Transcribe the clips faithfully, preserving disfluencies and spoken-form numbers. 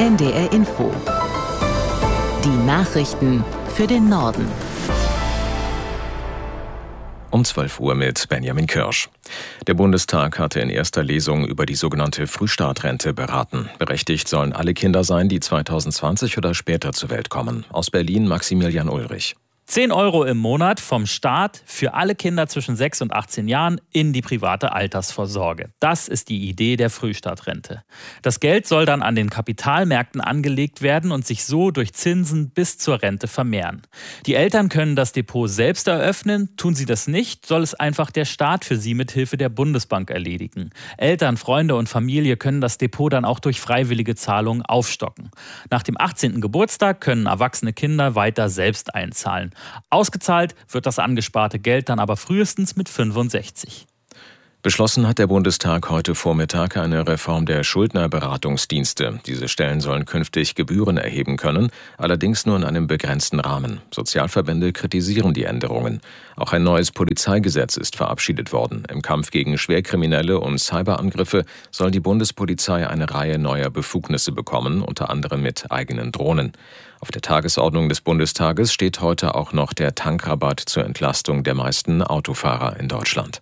N D R Info. Die Nachrichten für den Norden. Um zwölf Uhr mit Benjamin Kirsch. Der Bundestag hatte in erster Lesung über die sogenannte Frühstartrente beraten. Berechtigt sollen alle Kinder sein, die zweitausendzwanzig oder später zur Welt kommen. Aus Berlin Maximilian Ulrich. zehn Euro im Monat vom Staat für alle Kinder zwischen sechs und achtzehn Jahren in die private Altersvorsorge. Das ist die Idee der Frühstartrente. Das Geld soll dann an den Kapitalmärkten angelegt werden und sich so durch Zinsen bis zur Rente vermehren. Die Eltern können das Depot selbst eröffnen. Tun sie das nicht, soll es einfach der Staat für sie mit Hilfe der Bundesbank erledigen. Eltern, Freunde und Familie können das Depot dann auch durch freiwillige Zahlungen aufstocken. Nach dem achtzehnten Geburtstag können erwachsene Kinder weiter selbst einzahlen. Ausgezahlt wird das angesparte Geld dann aber frühestens mit fünfundsechzig. Beschlossen hat der Bundestag heute Vormittag eine Reform der Schuldnerberatungsdienste. Diese Stellen sollen künftig Gebühren erheben können, allerdings nur in einem begrenzten Rahmen. Sozialverbände kritisieren die Änderungen. Auch ein neues Polizeigesetz ist verabschiedet worden. Im Kampf gegen Schwerkriminelle und Cyberangriffe soll die Bundespolizei eine Reihe neuer Befugnisse bekommen, unter anderem mit eigenen Drohnen. Auf der Tagesordnung des Bundestages steht heute auch noch der Tankrabatt zur Entlastung der meisten Autofahrer in Deutschland.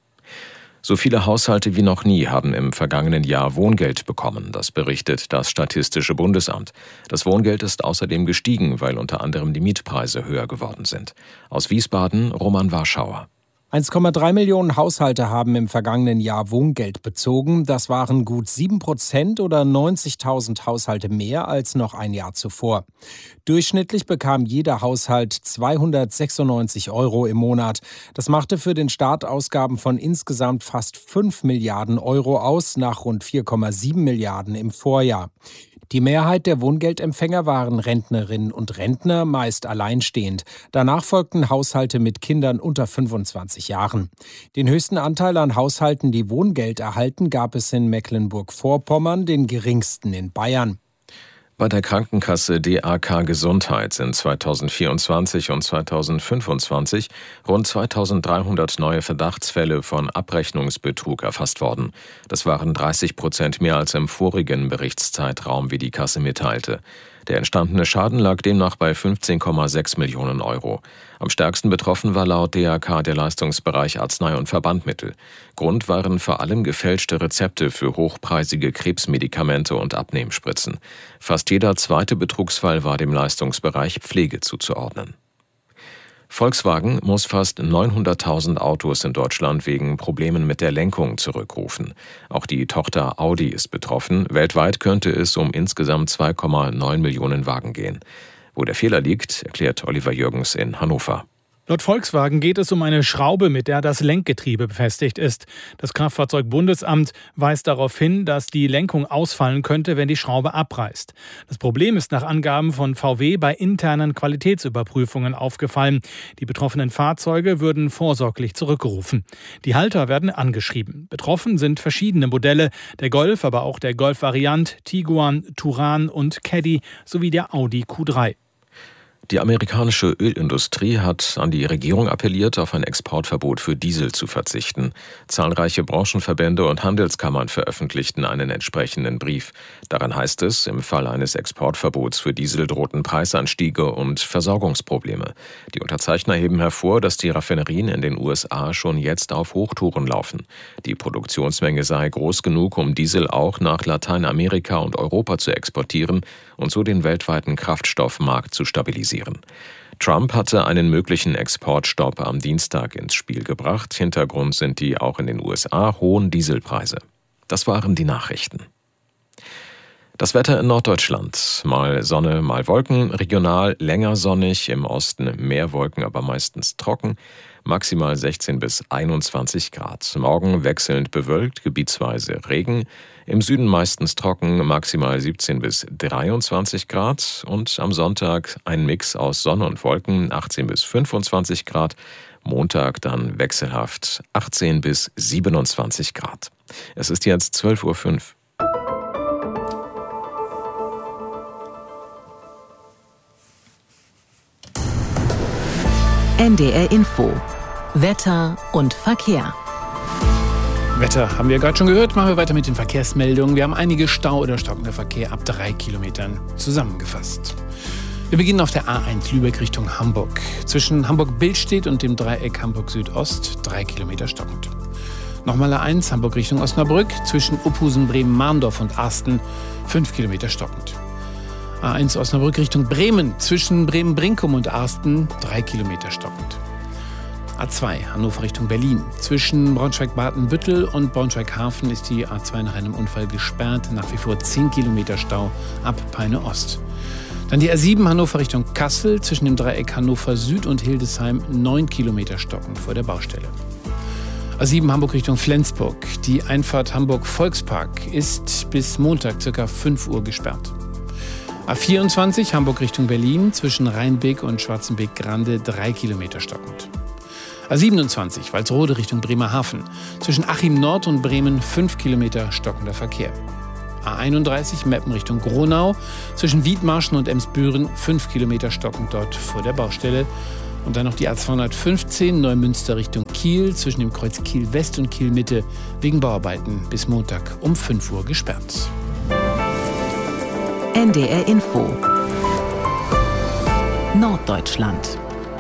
So viele Haushalte wie noch nie haben im vergangenen Jahr Wohngeld bekommen. Das berichtet das Statistische Bundesamt. Das Wohngeld ist außerdem gestiegen, weil unter anderem die Mietpreise höher geworden sind. Aus Wiesbaden Roman Warschauer. eins Komma drei Millionen Haushalte haben im vergangenen Jahr Wohngeld bezogen. Das waren gut sieben Prozent oder neunzigtausend Haushalte mehr als noch ein Jahr zuvor. Durchschnittlich bekam jeder Haushalt zweihundertsechsundneunzig Euro im Monat. Das machte für den Staat Ausgaben von insgesamt fast fünf Milliarden Euro aus, nach rund vier Komma sieben Milliarden im Vorjahr. Die Mehrheit der Wohngeldempfänger waren Rentnerinnen und Rentner, meist alleinstehend. Danach folgten Haushalte mit Kindern unter fünfundzwanzig Jahren. Den höchsten Anteil an Haushalten, die Wohngeld erhalten, gab es in Mecklenburg-Vorpommern, den geringsten in Bayern. Bei der Krankenkasse D A K Gesundheit sind zweitausendvierundzwanzig und zweitausendfünfundzwanzig rund zweitausenddreihundert neue Verdachtsfälle von Abrechnungsbetrug erfasst worden. Das waren dreißig Prozent mehr als im vorigen Berichtszeitraum, wie die Kasse mitteilte. Der entstandene Schaden lag demnach bei fünfzehn Komma sechs Millionen Euro. Am stärksten betroffen war laut D A K der Leistungsbereich Arznei- und Verbandmittel. Grund waren vor allem gefälschte Rezepte für hochpreisige Krebsmedikamente und Abnehmspritzen. Fast jeder zweite Betrugsfall war dem Leistungsbereich Pflege zuzuordnen. Volkswagen muss fast neunhunderttausend Autos in Deutschland wegen Problemen mit der Lenkung zurückrufen. Auch die Tochter Audi ist betroffen. Weltweit könnte es um insgesamt zwei Komma neun Millionen Wagen gehen. Wo der Fehler liegt, erklärt Oliver Jürgens in Hannover. Laut Volkswagen geht es um eine Schraube, mit der das Lenkgetriebe befestigt ist. Das Kraftfahrzeugbundesamt weist darauf hin, dass die Lenkung ausfallen könnte, wenn die Schraube abreißt. Das Problem ist nach Angaben von V W bei internen Qualitätsüberprüfungen aufgefallen. Die betroffenen Fahrzeuge würden vorsorglich zurückgerufen. Die Halter werden angeschrieben. Betroffen sind verschiedene Modelle, der Golf, aber auch der Golf-Variant, Tiguan, Touran und Caddy sowie der Audi Q drei. Die amerikanische Ölindustrie hat an die Regierung appelliert, auf ein Exportverbot für Diesel zu verzichten. Zahlreiche Branchenverbände und Handelskammern veröffentlichten einen entsprechenden Brief. Daran heißt es, im Fall eines Exportverbots für Diesel drohten Preisanstiege und Versorgungsprobleme. Die Unterzeichner heben hervor, dass die Raffinerien in den U S A schon jetzt auf Hochtouren laufen. Die Produktionsmenge sei groß genug, um Diesel auch nach Lateinamerika und Europa zu exportieren und so den weltweiten Kraftstoffmarkt zu stabilisieren. Trump hatte einen möglichen Exportstopp am Dienstag ins Spiel gebracht. Hintergrund sind die auch in den U S A hohen Dieselpreise. Das waren die Nachrichten. Das Wetter in Norddeutschland. Mal Sonne, mal Wolken. Regional länger sonnig, im Osten mehr Wolken, aber meistens trocken. Maximal sechzehn bis einundzwanzig Grad. Morgen wechselnd bewölkt, gebietsweise Regen. Im Süden meistens trocken, maximal siebzehn bis dreiundzwanzig Grad. Und am Sonntag ein Mix aus Sonne und Wolken, achtzehn bis fünfundzwanzig Grad. Montag dann wechselhaft achtzehn bis siebenundzwanzig Grad. Es ist jetzt zwölf Uhr fünf. N D R Info. Wetter und Verkehr. Wetter haben wir gerade schon gehört. Machen wir weiter mit den Verkehrsmeldungen. Wir haben einige Stau oder stockender Verkehr ab drei Kilometern zusammengefasst. Wir beginnen auf der A eins Lübeck Richtung Hamburg. Zwischen Hamburg-Billstedt und dem Dreieck Hamburg-Südost drei Kilometer stockend. Nochmal A eins Hamburg Richtung Osnabrück. Zwischen Uphusen, Bremen, Mahndorf und Arsten fünf Kilometer stockend. A eins Osnabrück Richtung Bremen. Zwischen Bremen-Brinkum und Arsten drei Kilometer stockend. A zwei Hannover Richtung Berlin. Zwischen Braunschweig-Badenbüttel und Braunschweig-Hafen ist die A zwei nach einem Unfall gesperrt. Nach wie vor zehn Kilometer Stau ab Peine Ost. Dann die A sieben Hannover Richtung Kassel. Zwischen dem Dreieck Hannover Süd und Hildesheim neun Kilometer stockend vor der Baustelle. A sieben Hamburg Richtung Flensburg. Die Einfahrt Hamburg-Volkspark ist bis Montag ca. fünf Uhr gesperrt. A vierundzwanzig Hamburg Richtung Berlin. Zwischen Rheinbeek und Schwarzenbeek-Grande drei Kilometer stockend. A siebenundzwanzig Walsrode Richtung Bremerhaven. Zwischen Achim Nord und Bremen fünf Kilometer stockender Verkehr. A einunddreißig Meppen Richtung Gronau. Zwischen Wiedmarschen und Emsbüren fünf Kilometer stockend dort vor der Baustelle. Und dann noch die A zweihundertfünfzehn Neumünster Richtung Kiel. Zwischen dem Kreuz Kiel West und Kiel Mitte wegen Bauarbeiten bis Montag um fünf Uhr gesperrt. N D R Info Norddeutschland.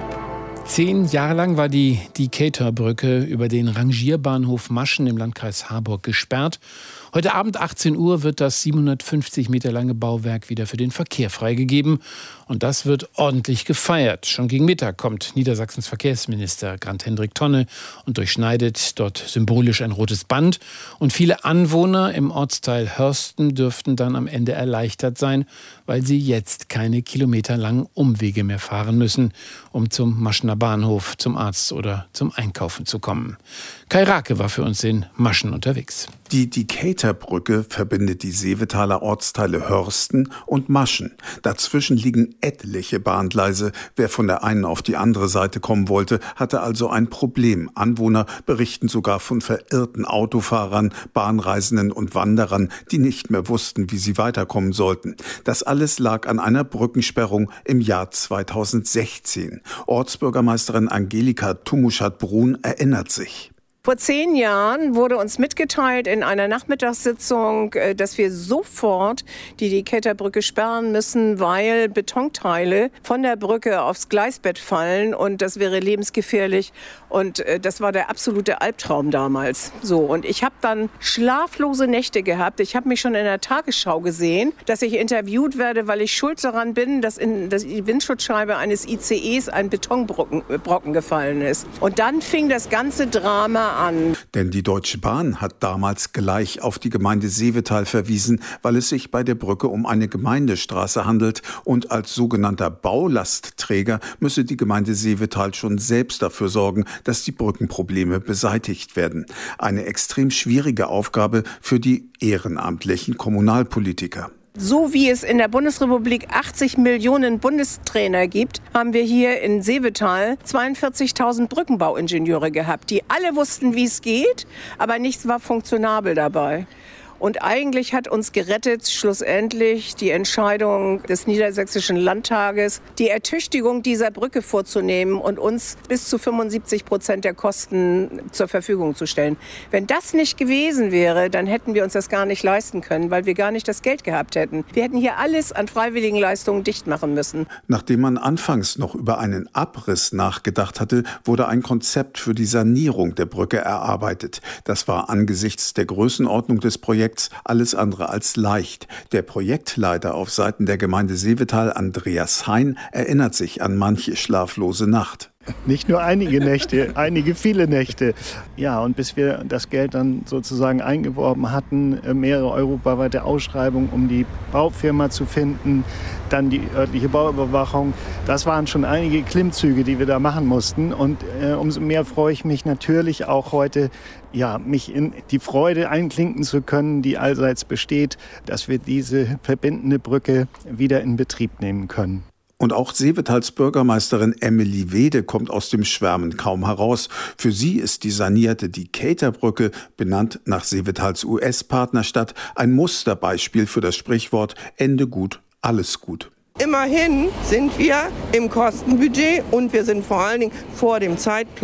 Zehn Jahre lang war die Decatur-Brücke über den Rangierbahnhof Maschen im Landkreis Harburg gesperrt. Heute Abend achtzehn Uhr wird das siebenhundertfünfzig Meter lange Bauwerk wieder für den Verkehr freigegeben. Und das wird ordentlich gefeiert. Schon gegen Mittag kommt Niedersachsens Verkehrsminister Grant-Hendrik Tonne und durchschneidet dort symbolisch ein rotes Band. Und viele Anwohner im Ortsteil Hörsten dürften dann am Ende erleichtert sein, weil sie jetzt keine kilometerlangen Umwege mehr fahren müssen, um zum Maschener Bahnhof, zum Arzt oder zum Einkaufen zu kommen. Kai Rake war für uns in Maschen unterwegs. Die Decatur-Brücke verbindet die Seevetaler Ortsteile Hörsten und Maschen. Dazwischen liegen etliche Bahngleise. Wer von der einen auf die andere Seite kommen wollte, hatte also ein Problem. Anwohner berichten sogar von verirrten Autofahrern, Bahnreisenden und Wanderern, die nicht mehr wussten, wie sie weiterkommen sollten. Das alles lag an einer Brückensperrung im Jahr zweitausendsechzehn. Ortsbürgermeisterin Angelika Tumuschat-Brun erinnert sich. Vor zehn Jahren wurde uns mitgeteilt in einer Nachmittagssitzung, dass wir sofort die Decatur-Brücke sperren müssen, weil Betonteile von der Brücke aufs Gleisbett fallen und das wäre lebensgefährlich. Und das war der absolute Albtraum damals. So, und ich habe dann schlaflose Nächte gehabt. Ich habe mich schon in der Tagesschau gesehen, dass ich interviewt werde, weil ich schuld daran bin, dass in die Windschutzscheibe eines I C Es ein Betonbrocken Brocken gefallen ist. Und dann fing das ganze Drama an. Denn die Deutsche Bahn hat damals gleich auf die Gemeinde Seevetal verwiesen, weil es sich bei der Brücke um eine Gemeindestraße handelt und als sogenannter Baulastträger müsse die Gemeinde Seevetal schon selbst dafür sorgen, dass die Brückenprobleme beseitigt werden. Eine extrem schwierige Aufgabe für die ehrenamtlichen Kommunalpolitiker. So wie es in der Bundesrepublik achtzig Millionen Bundestrainer gibt, haben wir hier in Seevetal zweiundvierzigtausend Brückenbauingenieure gehabt, die alle wussten, wie es geht, aber nichts war funktionabel dabei. Und eigentlich hat uns gerettet schlussendlich die Entscheidung des Niedersächsischen Landtages, die Ertüchtigung dieser Brücke vorzunehmen und uns bis zu fünfundsiebzig Prozent der Kosten zur Verfügung zu stellen. Wenn das nicht gewesen wäre, dann hätten wir uns das gar nicht leisten können, weil wir gar nicht das Geld gehabt hätten. Wir hätten hier alles an Freiwilligenleistungen dicht machen müssen. Nachdem man anfangs noch über einen Abriss nachgedacht hatte, wurde ein Konzept für die Sanierung der Brücke erarbeitet. Das war angesichts der Größenordnung des Projekts alles andere als leicht. Der Projektleiter auf Seiten der Gemeinde Seevetal, Andreas Hein, erinnert sich an manche schlaflose Nacht. Nicht nur einige Nächte, einige viele Nächte. Ja, und bis wir das Geld dann sozusagen eingeworben hatten, mehrere europaweite Ausschreibungen, um die Baufirma zu finden, dann die örtliche Bauüberwachung. Das waren schon einige Klimmzüge, die wir da machen mussten. Und äh, umso mehr freue ich mich natürlich auch heute, ja, mich in die Freude einklinken zu können, die allseits besteht, dass wir diese verbindende Brücke wieder in Betrieb nehmen können. Und auch Seevetals Bürgermeisterin Emily Wede kommt aus dem Schwärmen kaum heraus. Für sie ist die sanierte Decatur-Brücke, benannt nach Seevetals U S-Partnerstadt, ein Musterbeispiel für das Sprichwort Ende gut, alles gut. Immerhin sind wir im Kostenbudget und wir sind vor allen Dingen vor dem Zeitplan.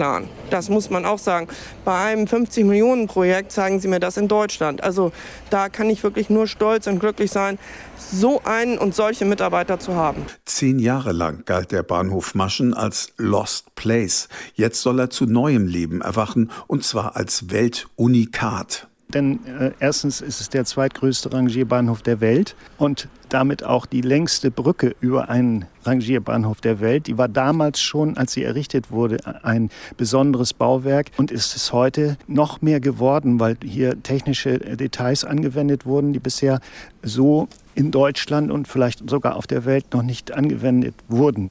Das muss man auch sagen. Bei einem fünfzig-Millionen-Projekt zeigen sie mir das in Deutschland. Also da kann ich wirklich nur stolz und glücklich sein, so einen und solche Mitarbeiter zu haben. Zehn Jahre lang galt der Bahnhof Maschen als Lost Place. Jetzt soll er zu neuem Leben erwachen, und zwar als Weltunikat. Denn äh, erstens ist es der zweitgrößte Rangierbahnhof der Welt und damit auch die längste Brücke über einen Rangierbahnhof der Welt. Die war damals schon, als sie errichtet wurde, ein besonderes Bauwerk und ist es heute noch mehr geworden, weil hier technische Details angewendet wurden, die bisher so in Deutschland und vielleicht sogar auf der Welt noch nicht angewendet wurden.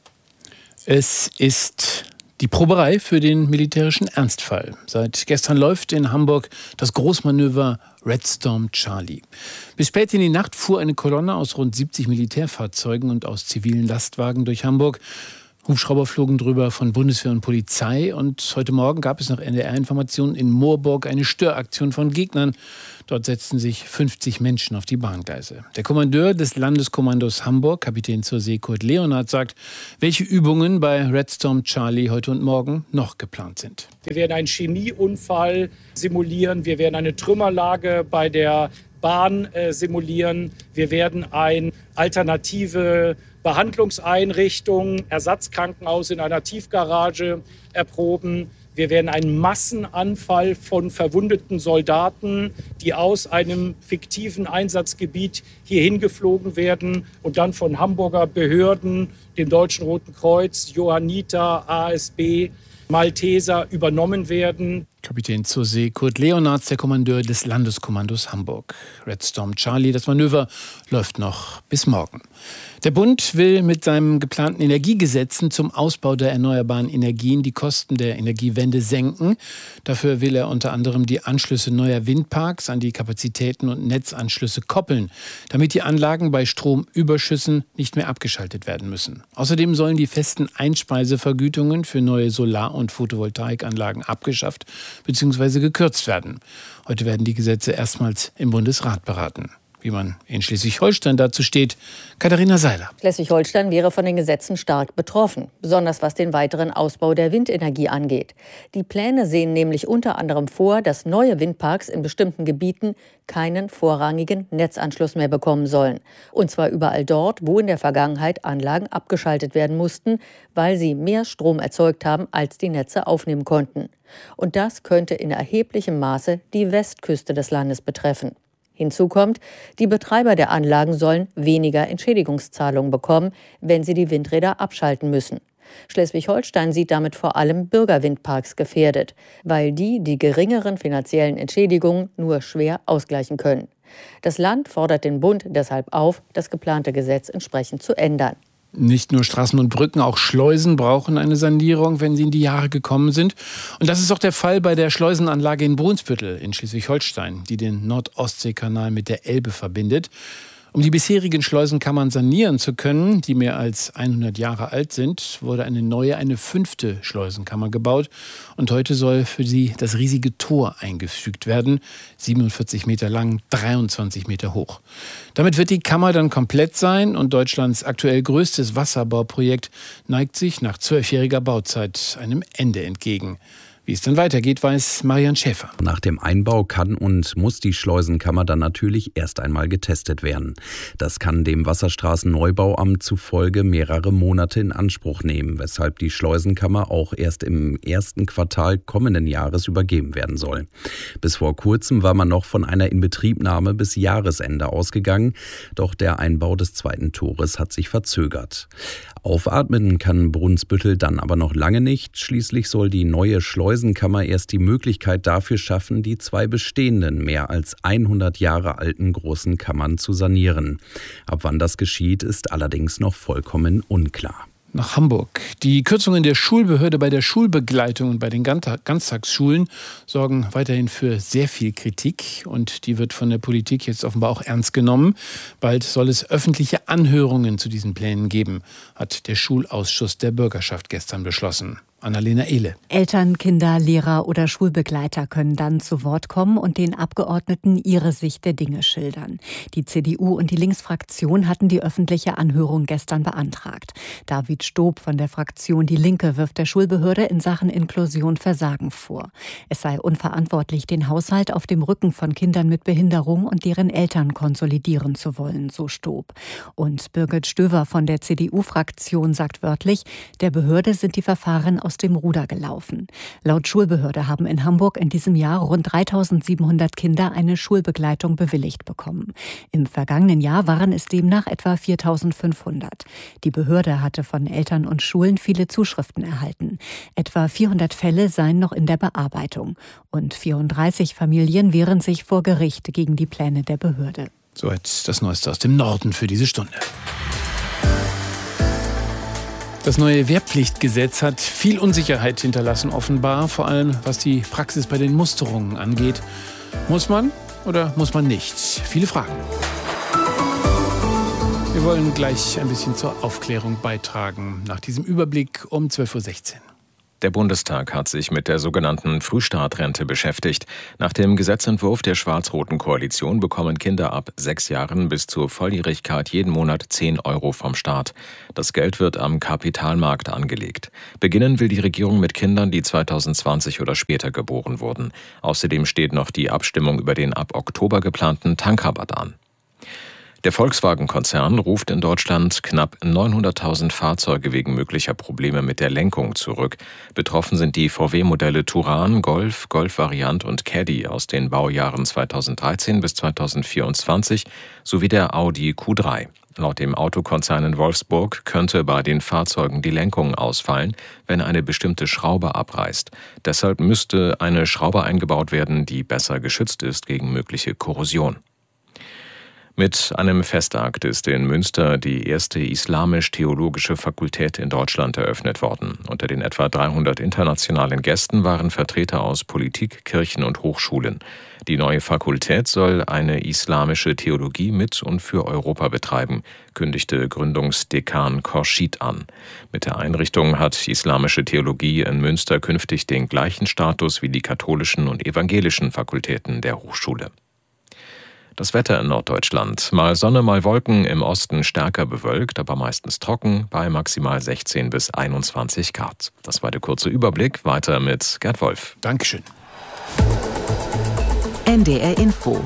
Es ist die Proberei für den militärischen Ernstfall. Seit gestern läuft in Hamburg das Großmanöver Red Storm Charlie. Bis spät in die Nacht fuhr eine Kolonne aus rund siebzig Militärfahrzeugen und aus zivilen Lastwagen durch Hamburg. Hubschrauber flogen drüber von Bundeswehr und Polizei. Und heute Morgen gab es nach N D R-Informationen in Moorburg eine Störaktion von Gegnern. Dort setzten sich fünfzig Menschen auf die Bahngleise. Der Kommandeur des Landeskommandos Hamburg, Kapitän zur See Kurt Leonhardt, sagt, welche Übungen bei Red Storm Charlie heute und morgen noch geplant sind. Wir werden einen Chemieunfall simulieren. Wir werden eine Trümmerlage bei der Bahn äh, simulieren. Wir werden eine alternative Behandlungseinrichtung, Ersatzkrankenhaus in einer Tiefgarage erproben. Wir werden einen Massenanfall von verwundeten Soldaten, die aus einem fiktiven Einsatzgebiet hierhin geflogen werden und dann von Hamburger Behörden, dem Deutschen Roten Kreuz, Johanniter, A S B, Malteser übernommen werden. Kapitän zur See Kurt Leonhardt, der Kommandeur des Landeskommandos Hamburg. Red Storm Charlie, das Manöver läuft noch bis morgen. Der Bund will mit seinen geplanten Energiegesetzen zum Ausbau der erneuerbaren Energien die Kosten der Energiewende senken. Dafür will er unter anderem die Anschlüsse neuer Windparks an die Kapazitäten und Netzanschlüsse koppeln, damit die Anlagen bei Stromüberschüssen nicht mehr abgeschaltet werden müssen. Außerdem sollen die festen Einspeisevergütungen für neue Solar- und Photovoltaikanlagen abgeschafft bzw. gekürzt werden. Heute werden die Gesetze erstmals im Bundesrat beraten. Wie man in Schleswig-Holstein dazu steht, Katharina Seiler. Schleswig-Holstein wäre von den Gesetzen stark betroffen, besonders was den weiteren Ausbau der Windenergie angeht. Die Pläne sehen nämlich unter anderem vor, dass neue Windparks in bestimmten Gebieten keinen vorrangigen Netzanschluss mehr bekommen sollen. Und zwar überall dort, wo in der Vergangenheit Anlagen abgeschaltet werden mussten, weil sie mehr Strom erzeugt haben, als die Netze aufnehmen konnten. Und das könnte in erheblichem Maße die Westküste des Landes betreffen. Hinzu kommt, die Betreiber der Anlagen sollen weniger Entschädigungszahlungen bekommen, wenn sie die Windräder abschalten müssen. Schleswig-Holstein sieht damit vor allem Bürgerwindparks gefährdet, weil die die geringeren finanziellen Entschädigungen nur schwer ausgleichen können. Das Land fordert den Bund deshalb auf, das geplante Gesetz entsprechend zu ändern. Nicht nur Straßen und Brücken, auch Schleusen brauchen eine Sanierung, wenn sie in die Jahre gekommen sind. Und das ist auch der Fall bei der Schleusenanlage in Brunsbüttel in Schleswig-Holstein, die den Nord-Ostsee-Kanal mit der Elbe verbindet. Um die bisherigen Schleusenkammern sanieren zu können, die mehr als hundert Jahre alt sind, wurde eine neue, eine fünfte Schleusenkammer gebaut. Und heute soll für sie das riesige Tor eingefügt werden, siebenundvierzig Meter lang, dreiundzwanzig Meter hoch. Damit wird die Kammer dann komplett sein und Deutschlands aktuell größtes Wasserbauprojekt neigt sich nach zwölfjähriger Bauzeit einem Ende entgegen. Wie es dann weitergeht, weiß Marian Schäfer. Nach dem Einbau kann und muss die Schleusenkammer dann natürlich erst einmal getestet werden. Das kann dem Wasserstraßenneubauamt zufolge mehrere Monate in Anspruch nehmen, weshalb die Schleusenkammer auch erst im ersten Quartal kommenden Jahres übergeben werden soll. Bis vor kurzem war man noch von einer Inbetriebnahme bis Jahresende ausgegangen, doch der Einbau des zweiten Tores hat sich verzögert. Aufatmen kann Brunsbüttel dann aber noch lange nicht. Schließlich soll die neue Schleusenkammer erst die Möglichkeit dafür schaffen, die zwei bestehenden, mehr als hundert Jahre alten großen Kammern zu sanieren. Ab wann das geschieht, ist allerdings noch vollkommen unklar. Nach Hamburg. Die Kürzungen der Schulbehörde bei der Schulbegleitung und bei den Ganztagsschulen sorgen weiterhin für sehr viel Kritik. Und die wird von der Politik jetzt offenbar auch ernst genommen. Bald soll es öffentliche Anhörungen zu diesen Plänen geben, hat der Schulausschuss der Bürgerschaft gestern beschlossen. Annalena Ehle. Eltern, Kinder, Lehrer oder Schulbegleiter können dann zu Wort kommen und den Abgeordneten ihre Sicht der Dinge schildern. Die C D U und die Linksfraktion hatten die öffentliche Anhörung gestern beantragt. David Stob von der Fraktion Die Linke wirft der Schulbehörde in Sachen Inklusion Versagen vor. Es sei unverantwortlich, den Haushalt auf dem Rücken von Kindern mit Behinderung und deren Eltern konsolidieren zu wollen, so Stob. Und Birgit Stöver von der C D U-Fraktion sagt wörtlich, der Behörde sind die Verfahren aus dem Ruder gelaufen. Laut Schulbehörde haben in Hamburg in diesem Jahr rund dreitausendsiebenhundert Kinder eine Schulbegleitung bewilligt bekommen. Im vergangenen Jahr waren es demnach etwa viertausendfünfhundert. Die Behörde hatte von Eltern und Schulen viele Zuschriften erhalten. Etwa vierhundert Fälle seien noch in der Bearbeitung. Und vierunddreißig Familien wehren sich vor Gericht gegen die Pläne der Behörde. Soweit das Neueste aus dem Norden für diese Stunde. Das neue Wehrpflichtgesetz hat viel Unsicherheit hinterlassen, offenbar, vor allem was die Praxis bei den Musterungen angeht. Muss man oder muss man nicht? Viele Fragen. Wir wollen gleich ein bisschen zur Aufklärung beitragen, nach diesem Überblick um zwölf Uhr sechzehn. Der Bundestag hat sich mit der sogenannten Frühstartrente beschäftigt. Nach dem Gesetzentwurf der schwarz-roten Koalition bekommen Kinder ab sechs Jahren bis zur Volljährigkeit jeden Monat zehn Euro vom Staat. Das Geld wird am Kapitalmarkt angelegt. Beginnen will die Regierung mit Kindern, die zweitausendzwanzig oder später geboren wurden. Außerdem steht noch die Abstimmung über den ab Oktober geplanten Tankrabatt an. Der Volkswagen-Konzern ruft in Deutschland knapp neunhunderttausend Fahrzeuge wegen möglicher Probleme mit der Lenkung zurück. Betroffen sind die V W-Modelle Touran, Golf, Golf-Variant und Caddy aus den Baujahren zweitausenddreizehn bis zweitausendvierundzwanzig sowie der Audi Q drei. Laut dem Autokonzern in Wolfsburg könnte bei den Fahrzeugen die Lenkung ausfallen, wenn eine bestimmte Schraube abreißt. Deshalb müsste eine Schraube eingebaut werden, die besser geschützt ist gegen mögliche Korrosion. Mit einem Festakt ist in Münster die erste islamisch-theologische Fakultät in Deutschland eröffnet worden. Unter den etwa dreihundert internationalen Gästen waren Vertreter aus Politik, Kirchen und Hochschulen. Die neue Fakultät soll eine islamische Theologie mit und für Europa betreiben, kündigte Gründungsdekan Khorshid an. Mit der Einrichtung hat islamische Theologie in Münster künftig den gleichen Status wie die katholischen und evangelischen Fakultäten der Hochschule. Das Wetter in Norddeutschland. Mal Sonne, mal Wolken, im Osten stärker bewölkt, aber meistens trocken, bei maximal sechzehn bis einundzwanzig Grad. Das war der kurze Überblick. Weiter mit Gerd Wolf. Dankeschön. N D R Info.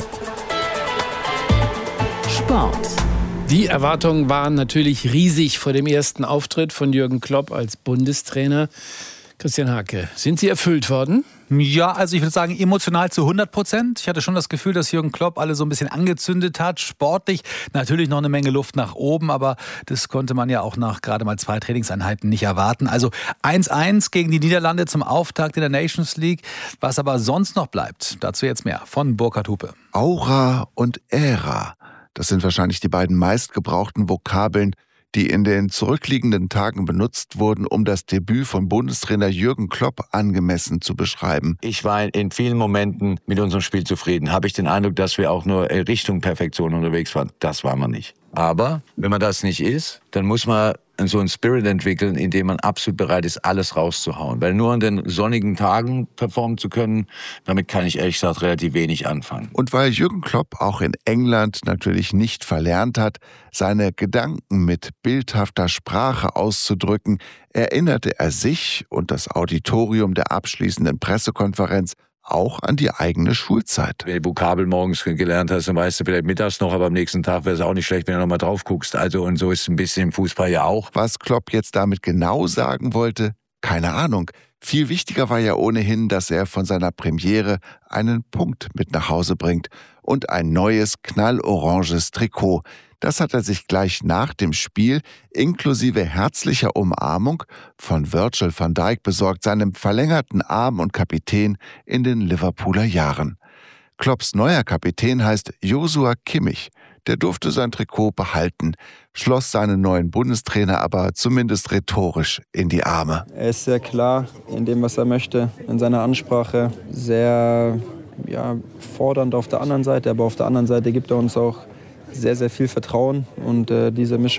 Sport. Die Erwartungen waren natürlich riesig vor dem ersten Auftritt von Jürgen Klopp als Bundestrainer. Christian Hake, sind sie erfüllt worden? Ja, also ich würde sagen emotional zu hundert Prozent. Ich hatte schon das Gefühl, dass Jürgen Klopp alle so ein bisschen angezündet hat, sportlich. Natürlich noch eine Menge Luft nach oben, aber das konnte man ja auch nach gerade mal zwei Trainingseinheiten nicht erwarten. Also eins eins gegen die Niederlande zum Auftakt in der Nations League. Was aber sonst noch bleibt, dazu jetzt mehr von Burkhard Hupe. Aura und Ära, das sind wahrscheinlich die beiden meistgebrauchten Vokabeln, die in den zurückliegenden Tagen benutzt wurden, um das Debüt von Bundestrainer Jürgen Klopp angemessen zu beschreiben. Ich war in vielen Momenten mit unserem Spiel zufrieden. Habe ich den Eindruck, dass wir auch nur Richtung Perfektion unterwegs waren? Das waren wir nicht. Aber wenn man das nicht ist, dann muss man so einen Spirit entwickeln, in dem man absolut bereit ist, alles rauszuhauen. Weil nur an den sonnigen Tagen performen zu können, damit kann ich ehrlich gesagt relativ wenig anfangen. Und weil Jürgen Klopp auch in England natürlich nicht verlernt hat, seine Gedanken mit bildhafter Sprache auszudrücken, erinnerte er sich und das Auditorium der abschließenden Pressekonferenz auch an die eigene Schulzeit. Wenn du Vokabel morgens gelernt hast, dann weißt du vielleicht mittags noch, aber am nächsten Tag wäre es auch nicht schlecht, wenn du noch mal drauf guckst. Also und so ist es ein bisschen im Fußball ja auch. Was Klopp jetzt damit genau sagen wollte, keine Ahnung. Viel wichtiger war ja ohnehin, dass er von seiner Premiere einen Punkt mit nach Hause bringt und ein neues knalloranges Trikot. Das hat er sich gleich nach dem Spiel inklusive herzlicher Umarmung von Virgil van Dijk besorgt, seinem verlängerten Arm und Kapitän in den Liverpooler Jahren. Klopps neuer Kapitän heißt Joshua Kimmich. Der durfte sein Trikot behalten, schloss seinen neuen Bundestrainer aber zumindest rhetorisch in die Arme. Er ist sehr klar in dem, was er möchte, in seiner Ansprache, sehr ja, fordernd auf der anderen Seite, aber auf der anderen Seite gibt er uns auch sehr, sehr viel Vertrauen und äh, diese Mischung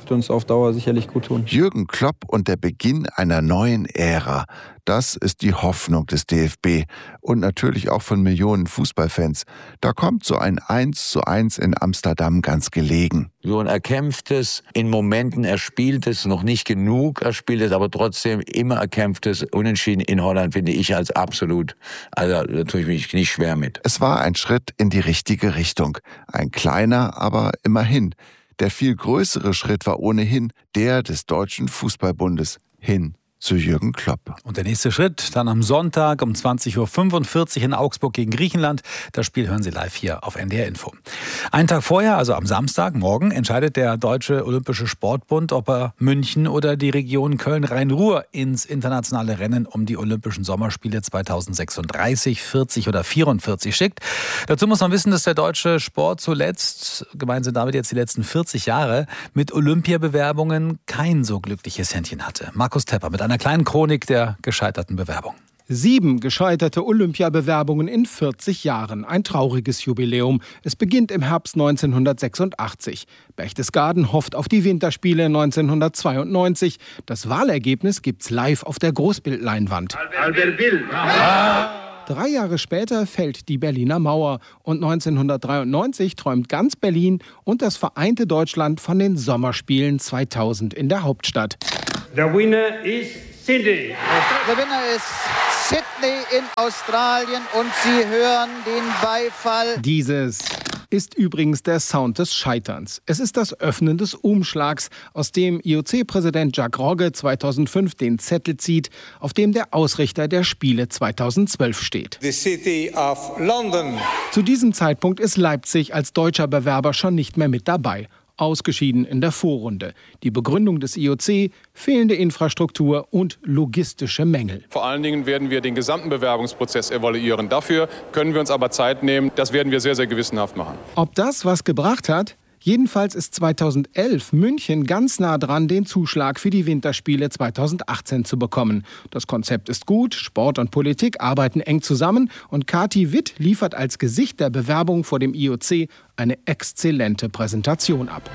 Wird uns auf Dauer sicherlich gut tun. Jürgen Klopp und der Beginn einer neuen Ära. Das ist die Hoffnung des D F B und natürlich auch von Millionen Fußballfans. Da kommt so ein eins zu eins in Amsterdam ganz gelegen. So ein erkämpftes, in Momenten erspieltes, noch nicht genug erspieltes, aber trotzdem immer erkämpftes Unentschieden in Holland finde ich als absolut, also da tue ich mich nicht schwer mit. Es war ein Schritt in die richtige Richtung. Ein kleiner, aber immerhin. Der viel größere Schritt war ohnehin der des Deutschen Fußballbundes hin zu Jürgen Klopp. Und der nächste Schritt dann am Sonntag um zwanzig Uhr fünfundvierzig in Augsburg gegen Griechenland. Das Spiel hören Sie live hier auf N D R Info. Einen Tag vorher, also am Samstag, morgen, entscheidet der Deutsche Olympische Sportbund, ob er München oder die Region Köln-Rhein-Ruhr ins internationale Rennen um die Olympischen Sommerspiele zweitausendsechsunddreißig, vierzig oder vierundvierzig schickt. Dazu muss man wissen, dass der deutsche Sport zuletzt, gemeint sind damit jetzt die letzten vierzig Jahre, mit Olympiabewerbungen kein so glückliches Händchen hatte. Markus Tepper mit einer kleinen Chronik der gescheiterten Bewerbung. Sieben gescheiterte Olympiabewerbungen in vierzig Jahren. Ein trauriges Jubiläum. Es beginnt im Herbst neunzehnhundertsechsundachtzig. Berchtesgaden hofft auf die Winterspiele neunzehnhundertzweiundneunzig. Das Wahlergebnis gibt's live auf der Großbildleinwand. Albert Bill. Drei Jahre später fällt die Berliner Mauer und neunzehnhundertdreiundneunzig träumt ganz Berlin und das vereinte Deutschland von den Sommerspielen zweitausend in der Hauptstadt. Der Winner ist Sydney. Der Winner ist Sydney in Australien und Sie hören den Beifall. Dieses ist übrigens der Sound des Scheiterns. Es ist das Öffnen des Umschlags, aus dem I O C-Präsident Jacques Rogge zweitausendfünf den Zettel zieht, auf dem der Ausrichter der Spiele zweitausendzwölf steht. The City of London. Zu diesem Zeitpunkt ist Leipzig als deutscher Bewerber schon nicht mehr mit dabei. Ausgeschieden in der Vorrunde. Die Begründung des I O C, fehlende Infrastruktur und logistische Mängel. Vor allen Dingen werden wir den gesamten Bewerbungsprozess evaluieren. Dafür können wir uns aber Zeit nehmen. Das werden wir sehr, sehr gewissenhaft machen. Ob das was gebracht hat? Jedenfalls ist zweitausendelf München ganz nah dran, den Zuschlag für die Winterspiele zweitausendachtzehn zu bekommen. Das Konzept ist gut, Sport und Politik arbeiten eng zusammen und Kati Witt liefert als Gesicht der Bewerbung vor dem I O C eine exzellente Präsentation ab.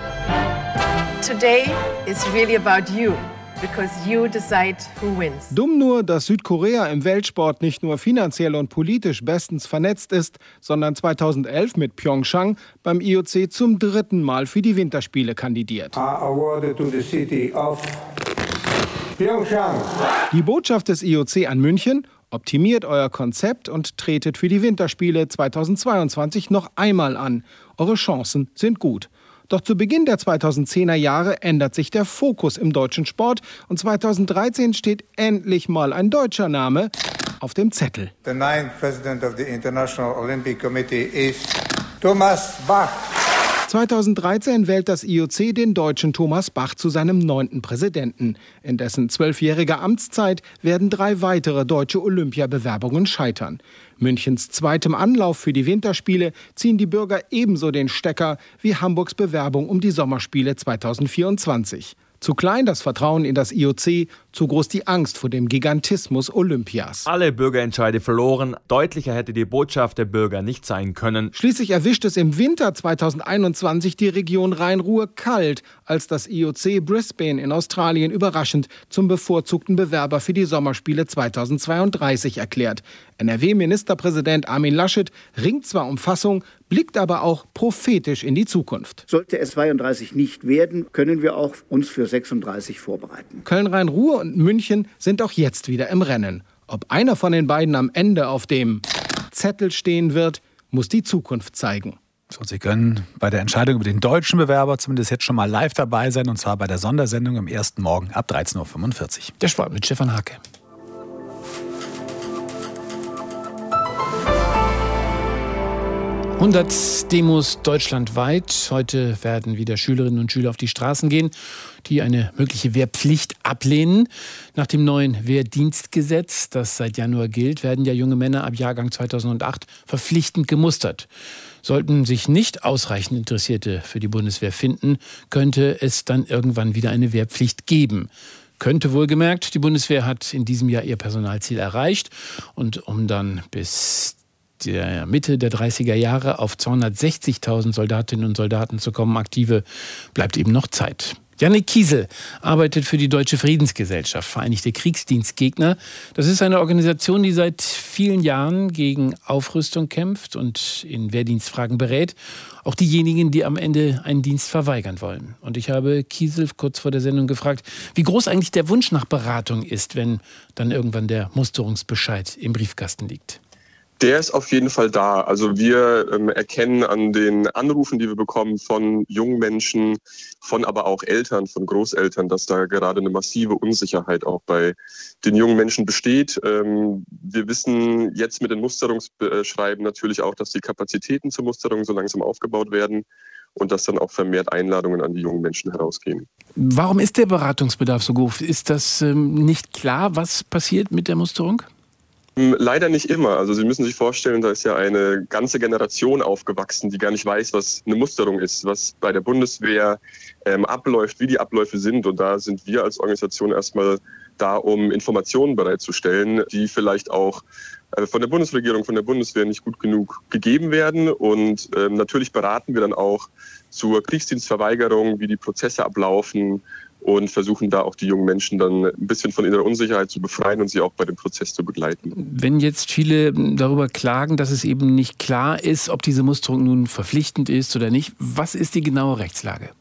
Today is really about you. Because you decide who wins. Dumm nur, dass Südkorea im Weltsport nicht nur finanziell und politisch bestens vernetzt ist, sondern zweitausendelf mit Pyeongchang beim I O C zum dritten Mal für die Winterspiele kandidiert. Awarded to the city of Pyeongchang. Die Botschaft des I O C an München: Optimiert euer Konzept und tretet für die Winterspiele zweitausendzweiundzwanzig noch einmal an. Eure Chancen sind gut. Doch zu Beginn der zweitausendzehner Jahre ändert sich der Fokus im deutschen Sport und zweitausenddreizehn steht endlich mal ein deutscher Name auf dem Zettel. The ninth President of the International Olympic Committee is Thomas Bach. zweitausenddreizehn wählt das I O C den deutschen Thomas Bach zu seinem neunten Präsidenten. In dessen zwölfjähriger Amtszeit werden drei weitere deutsche Olympiabewerbungen scheitern. Münchens zweitem Anlauf für die Winterspiele ziehen die Bürger ebenso den Stecker wie Hamburgs Bewerbung um die Sommerspiele zweitausendvierundzwanzig. Zu klein das Vertrauen in das I O C, zu groß die Angst vor dem Gigantismus Olympias. Alle Bürgerentscheide verloren. Deutlicher hätte die Botschaft der Bürger nicht sein können. Schließlich erwischt es im Winter zweitausendeinundzwanzig die Region Rhein-Ruhr kalt, als das I O C Brisbane in Australien überraschend zum bevorzugten Bewerber für die Sommerspiele zweitausendzweiunddreißig erklärt. N R W-Ministerpräsident Armin Laschet ringt zwar um Fassung, blickt aber auch prophetisch in die Zukunft. Sollte es zweiunddreißig nicht werden, können wir auch uns für sechsunddreißig vorbereiten. Köln-Rhein-Ruhr und München sind auch jetzt wieder im Rennen. Ob einer von den beiden am Ende auf dem Zettel stehen wird, muss die Zukunft zeigen. So, Sie können bei der Entscheidung über den deutschen Bewerber zumindest jetzt schon mal live dabei sein, und zwar bei der Sondersendung am ersten Morgen ab dreizehn Uhr fünfundvierzig. Der Sport mit Stefan Hake. hundert Demos deutschlandweit. Heute werden wieder Schülerinnen und Schüler auf die Straßen gehen, die eine mögliche Wehrpflicht ablehnen. Nach dem neuen Wehrdienstgesetz, das seit Januar gilt, werden ja junge Männer ab Jahrgang zweitausendacht verpflichtend gemustert. Sollten sich nicht ausreichend Interessierte für die Bundeswehr finden, könnte es dann irgendwann wieder eine Wehrpflicht geben. Könnte wohlgemerkt, die Bundeswehr hat in diesem Jahr ihr Personalziel erreicht. Und um dann bis der Mitte der dreißiger Jahre auf zweihundertsechzigtausend Soldatinnen und Soldaten zu kommen, aktive, bleibt eben noch Zeit. Jannik Kiesel arbeitet für die Deutsche Friedensgesellschaft, Vereinigte Kriegsdienstgegner. Das ist eine Organisation, die seit vielen Jahren gegen Aufrüstung kämpft und in Wehrdienstfragen berät. Auch diejenigen, die am Ende einen Dienst verweigern wollen. Und ich habe Kiesel kurz vor der Sendung gefragt, wie groß eigentlich der Wunsch nach Beratung ist, wenn dann irgendwann der Musterungsbescheid im Briefkasten liegt. Der ist auf jeden Fall da. Also wir ähm, erkennen an den Anrufen, die wir bekommen von jungen Menschen, von aber auch Eltern, von Großeltern, dass da gerade eine massive Unsicherheit auch bei den jungen Menschen besteht. Ähm, wir wissen jetzt mit den Musterungsschreiben natürlich auch, dass die Kapazitäten zur Musterung so langsam aufgebaut werden und dass dann auch vermehrt Einladungen an die jungen Menschen herausgehen. Warum ist der Beratungsbedarf so groß? Ist das ähm, nicht klar, was passiert mit der Musterung? Leider nicht immer. Also Sie müssen sich vorstellen, da ist ja eine ganze Generation aufgewachsen, die gar nicht weiß, was eine Musterung ist, was bei der Bundeswehr ähm, abläuft, wie die Abläufe sind. Und da sind wir als Organisation erstmal da, um Informationen bereitzustellen, die vielleicht auch äh, von der Bundesregierung, von der Bundeswehr nicht gut genug gegeben werden. Und ähm, natürlich beraten wir dann auch zur Kriegsdienstverweigerung, wie die Prozesse ablaufen, und versuchen da auch die jungen Menschen dann ein bisschen von innerer Unsicherheit zu befreien und sie auch bei dem Prozess zu begleiten. Wenn jetzt viele darüber klagen, dass es eben nicht klar ist, ob diese Musterung nun verpflichtend ist oder nicht, was ist die genaue Rechtslage?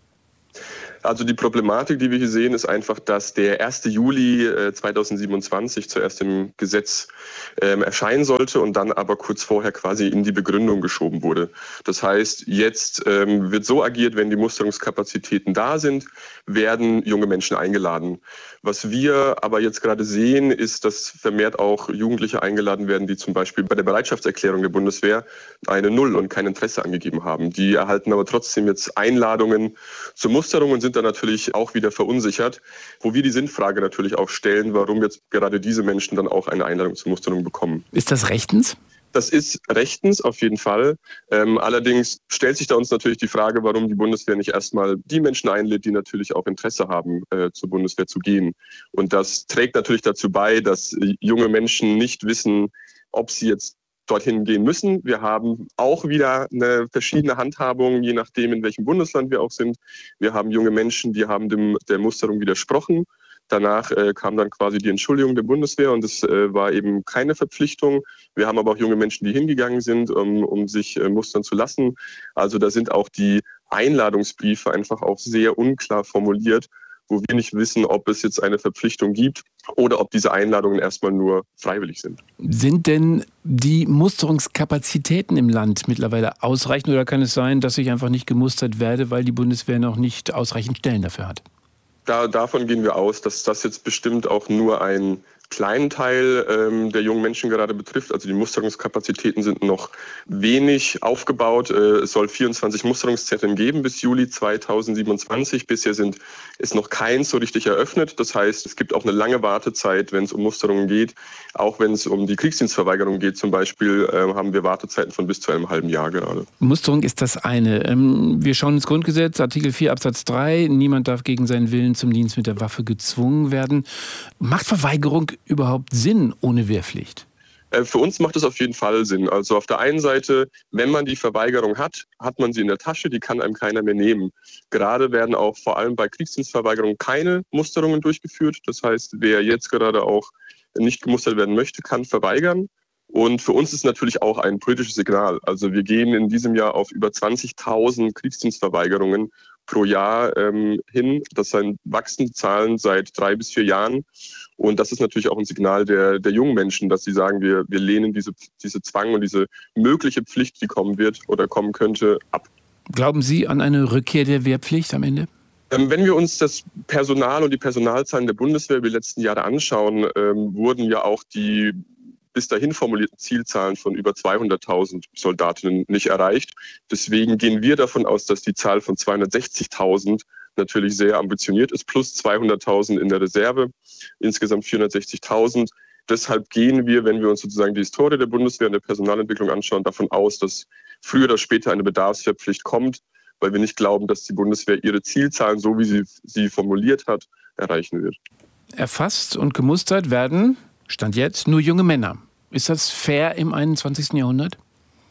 Also die Problematik, die wir hier sehen, ist einfach, dass der erste Juli zweitausendsiebenundzwanzig zuerst im Gesetz ähm, erscheinen sollte und dann aber kurz vorher quasi in die Begründung geschoben wurde. Das heißt, jetzt ähm, wird so agiert, wenn die Musterungskapazitäten da sind, werden junge Menschen eingeladen. Was wir aber jetzt gerade sehen, ist, dass vermehrt auch Jugendliche eingeladen werden, die zum Beispiel bei der Bereitschaftserklärung der Bundeswehr eine Null und kein Interesse angegeben haben. Die erhalten aber trotzdem jetzt Einladungen zur Musterung und sind dann natürlich auch wieder verunsichert, wo wir die Sinnfrage natürlich auch stellen, warum jetzt gerade diese Menschen dann auch eine Einladung zur Musterung bekommen. Ist das rechtens? Das ist rechtens auf jeden Fall. Ähm, allerdings stellt sich da uns natürlich die Frage, warum die Bundeswehr nicht erstmal die Menschen einlädt, die natürlich auch Interesse haben, äh, zur Bundeswehr zu gehen. Und das trägt natürlich dazu bei, dass junge Menschen nicht wissen, ob sie jetzt dorthin gehen müssen. Wir haben auch wieder eine verschiedene Handhabung, je nachdem, in welchem Bundesland wir auch sind. Wir haben junge Menschen, die haben dem, der Musterung widersprochen. Danach äh, kam dann quasi die Entschuldigung der Bundeswehr und es äh, war eben keine Verpflichtung. Wir haben aber auch junge Menschen, die hingegangen sind, um, um sich äh, mustern zu lassen. Also da sind auch die Einladungsbriefe einfach auch sehr unklar formuliert, wo wir nicht wissen, ob es jetzt eine Verpflichtung gibt oder ob diese Einladungen erstmal nur freiwillig sind. Sind denn die Musterungskapazitäten im Land mittlerweile ausreichend oder kann es sein, dass ich einfach nicht gemustert werde, weil die Bundeswehr noch nicht ausreichend Stellen dafür hat? Da, davon gehen wir aus, dass das jetzt bestimmt auch nur einen kleinen Teil ähm, der jungen Menschen gerade betrifft. Also die Musterungskapazitäten sind noch wenig aufgebaut. Äh, es soll vierundzwanzig Musterungszentren geben bis Juli zweitausendsiebenundzwanzig. Bisher sind, ist noch keins so richtig eröffnet. Das heißt, es gibt auch eine lange Wartezeit, wenn es um Musterungen geht. Auch wenn es um die Kriegsdienstverweigerung geht zum Beispiel, äh, haben wir Wartezeiten von bis zu einem halben Jahr gerade. Musterung ist das eine. Ähm, wir schauen ins Grundgesetz, Artikel vier Absatz drei. Niemand darf gegen seinen Willen zum Dienst mit der Waffe gezwungen werden. Macht Verweigerung überhaupt Sinn ohne Wehrpflicht? Für uns macht es auf jeden Fall Sinn. Also auf der einen Seite, wenn man die Verweigerung hat, hat man sie in der Tasche, die kann einem keiner mehr nehmen. Gerade werden auch vor allem bei Kriegsdienstverweigerung keine Musterungen durchgeführt. Das heißt, wer jetzt gerade auch nicht gemustert werden möchte, kann verweigern. Und für uns ist natürlich auch ein politisches Signal. Also wir gehen in diesem Jahr auf über zwanzigtausend Kriegsdienstverweigerungen pro Jahr ähm, hin. Das sind wachsende Zahlen seit drei bis vier Jahren. Und das ist natürlich auch ein Signal der, der jungen Menschen, dass sie sagen, wir, wir lehnen diese, diese Zwang und diese mögliche Pflicht, die kommen wird oder kommen könnte, ab. Glauben Sie an eine Rückkehr der Wehrpflicht am Ende? Ähm, wenn wir uns das Personal und die Personalzahlen der Bundeswehr über die letzten Jahre anschauen, ähm, wurden ja auch die bis dahin formulierten Zielzahlen von über zweihunderttausend Soldatinnen nicht erreicht. Deswegen gehen wir davon aus, dass die Zahl von zweihundertsechzigtausend natürlich sehr ambitioniert ist, plus zweihunderttausend in der Reserve, insgesamt vierhundertsechzigtausend. Deshalb gehen wir, wenn wir uns sozusagen die Historie der Bundeswehr und der Personalentwicklung anschauen, davon aus, dass früher oder später eine Bedarfswehrpflicht kommt, weil wir nicht glauben, dass die Bundeswehr ihre Zielzahlen, so wie sie sie formuliert hat, erreichen wird. Erfasst und gemustert werden, Stand jetzt, nur junge Männer. Ist das fair im einundzwanzigsten Jahrhundert?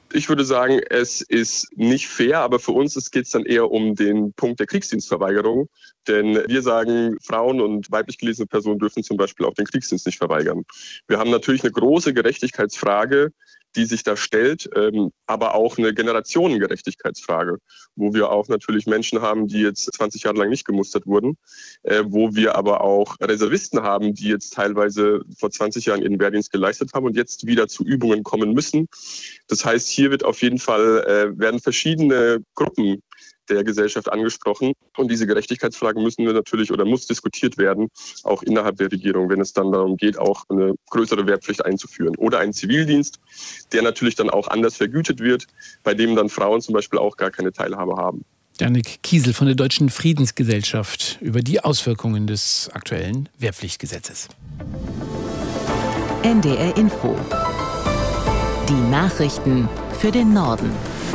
Ich würde sagen, es ist nicht fair, aber für uns geht es dann eher um den Punkt der Kriegsdienstverweigerung. Denn wir sagen, Frauen und weiblich gelesene Personen dürfen zum Beispiel auch den Kriegsdienst nicht verweigern. Wir haben natürlich eine große Gerechtigkeitsfrage, die sich da stellt, ähm, aber auch eine Generationengerechtigkeitsfrage, wo wir auch natürlich Menschen haben, die jetzt zwanzig Jahre lang nicht gemustert wurden, äh, wo wir aber auch Reservisten haben, die jetzt teilweise vor zwanzig Jahren ihren Wehrdienst geleistet haben und jetzt wieder zu Übungen kommen müssen. Das heißt, hier wird auf jeden Fall, äh, werden verschiedene Gruppen der Gesellschaft angesprochen. Und diese Gerechtigkeitsfragen müssen wir natürlich oder muss diskutiert werden, auch innerhalb der Regierung, wenn es dann darum geht, auch eine größere Wehrpflicht einzuführen. Oder einen Zivildienst, der natürlich dann auch anders vergütet wird, bei dem dann Frauen zum Beispiel auch gar keine Teilhabe haben. Janik Kiesel von der Deutschen Friedensgesellschaft über die Auswirkungen des aktuellen Wehrpflichtgesetzes. N D R Info. Die Nachrichten für den Norden.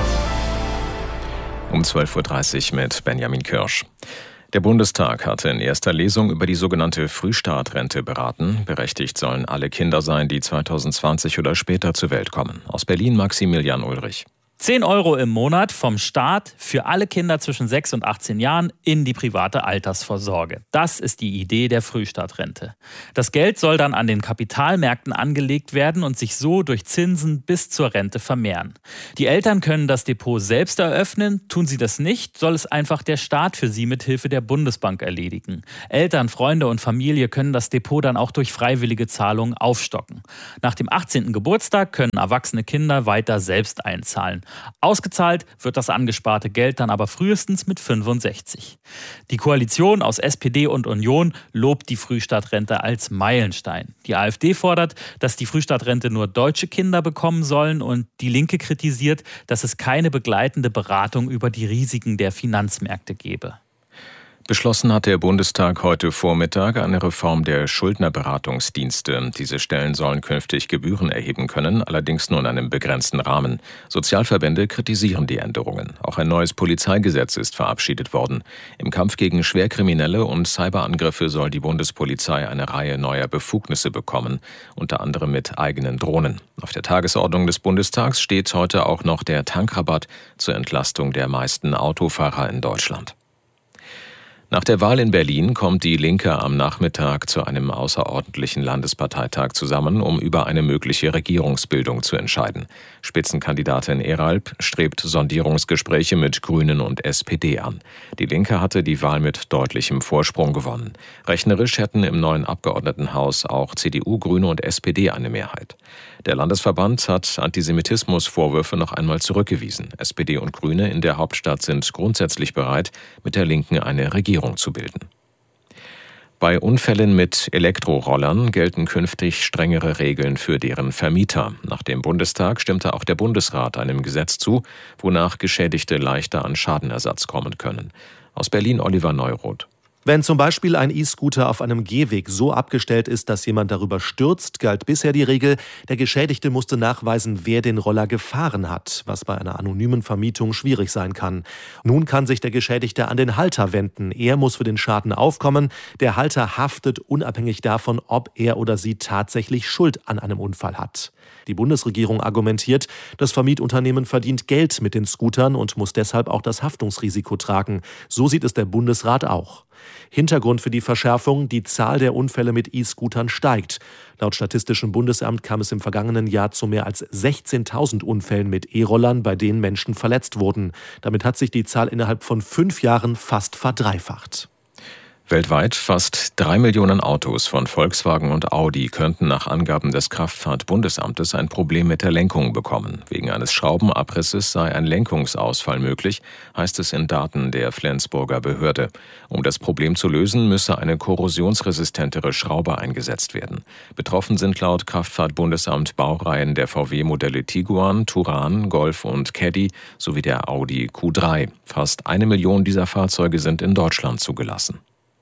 Um zwölf Uhr dreißig mit Benjamin Kirsch. Der Bundestag hatte in erster Lesung über die sogenannte Frühstartrente beraten. Berechtigt sollen alle Kinder sein, die zwanzig zwanzig oder später zur Welt kommen. Aus Berlin Maximilian Ulrich. zehn Euro im Monat vom Staat für alle Kinder zwischen sechs und achtzehn Jahren in die private Altersvorsorge. Das ist die Idee der Frühstartrente. Das Geld soll dann an den Kapitalmärkten angelegt werden und sich so durch Zinsen bis zur Rente vermehren. Die Eltern können das Depot selbst eröffnen. Tun sie das nicht, soll es einfach der Staat für sie mithilfe der Bundesbank erledigen. Eltern, Freunde und Familie können das Depot dann auch durch freiwillige Zahlungen aufstocken. Nach dem achtzehnten Geburtstag können erwachsene Kinder weiter selbst einzahlen. Ausgezahlt wird das angesparte Geld dann aber frühestens mit fünfundsechzig. Die Koalition aus S P D und Union lobt die Frühstartrente als Meilenstein. Die AfD fordert, dass die Frühstartrente nur deutsche Kinder bekommen sollen und die Linke kritisiert, dass es keine begleitende Beratung über die Risiken der Finanzmärkte gebe. Beschlossen hat der Bundestag heute Vormittag eine Reform der Schuldnerberatungsdienste. Diese Stellen sollen künftig Gebühren erheben können, allerdings nur in einem begrenzten Rahmen. Sozialverbände kritisieren die Änderungen. Auch ein neues Polizeigesetz ist verabschiedet worden. Im Kampf gegen Schwerkriminelle und Cyberangriffe soll die Bundespolizei eine Reihe neuer Befugnisse bekommen, unter anderem mit eigenen Drohnen. Auf der Tagesordnung des Bundestags steht heute auch noch der Tankrabatt zur Entlastung der meisten Autofahrer in Deutschland. Nach der Wahl in Berlin kommt die Linke am Nachmittag zu einem außerordentlichen Landesparteitag zusammen, um über eine mögliche Regierungsbildung zu entscheiden. Spitzenkandidatin Eralp strebt Sondierungsgespräche mit Grünen und S P D an. Die Linke hatte die Wahl mit deutlichem Vorsprung gewonnen. Rechnerisch hätten im neuen Abgeordnetenhaus auch C D U, Grüne und S P D eine Mehrheit. Der Landesverband hat Antisemitismusvorwürfe noch einmal zurückgewiesen. S P D und Grüne in der Hauptstadt sind grundsätzlich bereit, mit der Linken eine Regierung zu bilden. Bei Unfällen mit Elektrorollern gelten künftig strengere Regeln für deren Vermieter. Nach dem Bundestag stimmte auch der Bundesrat einem Gesetz zu, wonach Geschädigte leichter an Schadenersatz kommen können. Aus Berlin Oliver Neuroth. Wenn zum Beispiel ein E-Scooter auf einem Gehweg so abgestellt ist, dass jemand darüber stürzt, galt bisher die Regel, der Geschädigte musste nachweisen, wer den Roller gefahren hat, was bei einer anonymen Vermietung schwierig sein kann. Nun kann sich der Geschädigte an den Halter wenden. Er muss für den Schaden aufkommen. Der Halter haftet unabhängig davon, ob er oder sie tatsächlich Schuld an einem Unfall hat. Die Bundesregierung argumentiert, das Vermietunternehmen verdient Geld mit den Scootern und muss deshalb auch das Haftungsrisiko tragen. So sieht es der Bundesrat auch. Hintergrund für die Verschärfung: die Zahl der Unfälle mit E-Scootern steigt. Laut Statistischem Bundesamt kam es im vergangenen Jahr zu mehr als sechzehntausend Unfällen mit E-Rollern, bei denen Menschen verletzt wurden. Damit hat sich die Zahl innerhalb von fünf Jahren fast verdreifacht. Weltweit fast drei Millionen Autos von Volkswagen und Audi könnten nach Angaben des Kraftfahrtbundesamtes ein Problem mit der Lenkung bekommen. Wegen eines Schraubenabrisses sei ein Lenkungsausfall möglich, heißt es in Daten der Flensburger Behörde. Um das Problem zu lösen, müsse eine korrosionsresistentere Schraube eingesetzt werden. Betroffen sind laut Kraftfahrtbundesamt Baureihen der V W-Modelle Tiguan, Touran, Golf und Caddy sowie der Audi Q drei. Fast eine Million dieser Fahrzeuge sind in Deutschland zugelassen.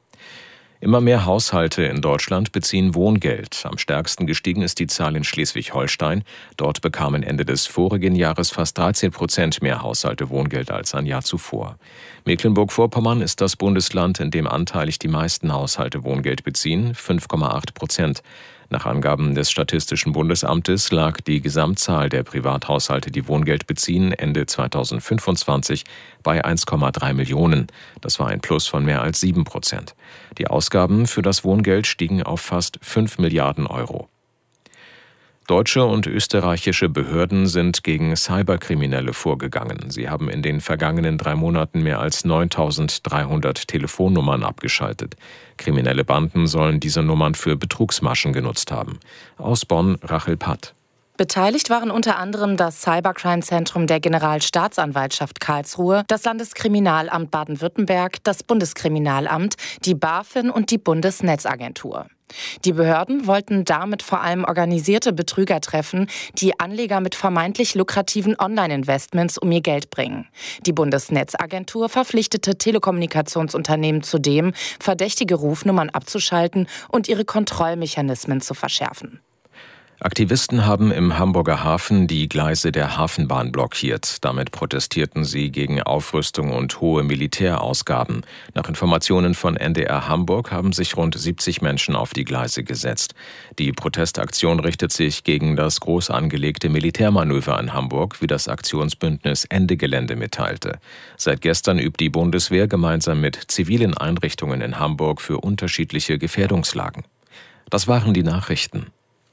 Immer mehr Haushalte in Deutschland beziehen Wohngeld. Am stärksten gestiegen ist die Zahl in Schleswig-Holstein. Dort bekamen Ende des vorigen Jahres fast dreizehn Prozent mehr Haushalte Wohngeld als ein Jahr zuvor. Mecklenburg-Vorpommern ist das Bundesland, in dem anteilig die meisten Haushalte Wohngeld beziehen, fünf Komma acht Prozent. Nach Angaben des Statistischen Bundesamtes lag die Gesamtzahl der Privathaushalte, die Wohngeld beziehen, Ende zweitausendfünfundzwanzig bei eins Komma drei Millionen. Das war ein Plus von mehr als sieben Prozent. Die Ausgaben für das Wohngeld stiegen auf fast fünf Milliarden Euro. Deutsche und österreichische Behörden sind gegen Cyberkriminelle vorgegangen. Sie haben in den vergangenen drei Monaten mehr als neuntausenddreihundert Telefonnummern abgeschaltet. Kriminelle Banden sollen diese Nummern für Betrugsmaschen genutzt haben. Aus Bonn, Rachel Patt. Beteiligt waren unter anderem das Cybercrime-Zentrum der Generalstaatsanwaltschaft Karlsruhe, das Landeskriminalamt Baden-Württemberg, das Bundeskriminalamt, die BaFin und die Bundesnetzagentur. Die Behörden wollten damit vor allem organisierte Betrüger treffen, die Anleger mit vermeintlich lukrativen Online-Investments um ihr Geld bringen. Die Bundesnetzagentur verpflichtete Telekommunikationsunternehmen zudem, verdächtige Rufnummern abzuschalten und ihre Kontrollmechanismen zu verschärfen. Aktivisten haben im Hamburger Hafen die Gleise der Hafenbahn blockiert. Damit protestierten sie gegen Aufrüstung und hohe Militärausgaben. Nach Informationen von N D R Hamburg haben sich rund siebzig Menschen auf die Gleise gesetzt. Die Protestaktion richtet sich gegen das groß angelegte Militärmanöver in Hamburg, wie das Aktionsbündnis Ende Gelände mitteilte. Seit gestern übt die Bundeswehr gemeinsam mit zivilen Einrichtungen in Hamburg für unterschiedliche Gefährdungslagen. Das waren die Nachrichten.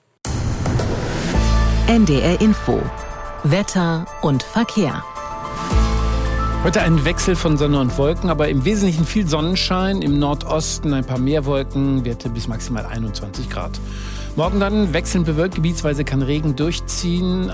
N D R Info. Wetter und Verkehr. Heute ein Wechsel von Sonne und Wolken, aber im Wesentlichen viel Sonnenschein. Im Nordosten ein paar mehr Wolken, Werte bis maximal einundzwanzig Grad. Morgen dann wechselnd bewölkt, gebietsweise kann Regen durchziehen.